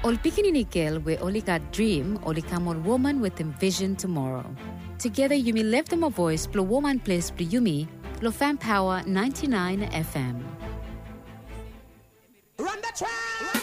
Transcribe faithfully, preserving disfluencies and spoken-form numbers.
Ol pikinini girl we only got dream, only come on woman with envision tomorrow. Together you may lift them a voice, blow woman place, blow yumi, blow fan power ninety-nine F M. Run the track!